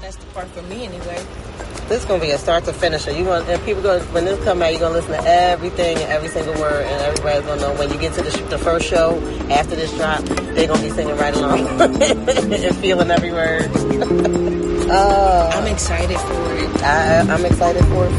That's the part for me anyway. This is gonna be a start to finish. And people when this come out, you're gonna listen to everything and every single word, and everybody's gonna know when you get to the first show after this drop, they're gonna be singing right along and feeling every word. I'm excited for it. I'm excited for it.